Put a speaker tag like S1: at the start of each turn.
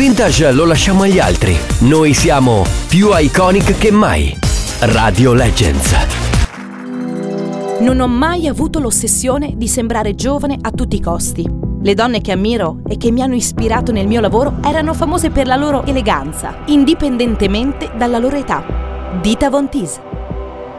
S1: vintage lo lasciamo agli altri. Noi siamo più iconic che mai. Radio Legends.
S2: Non ho mai avuto l'ossessione di sembrare giovane a tutti i costi. Le donne che ammiro e che mi hanno ispirato nel mio lavoro erano famose per la loro eleganza, indipendentemente dalla loro età. Dita Von Teese.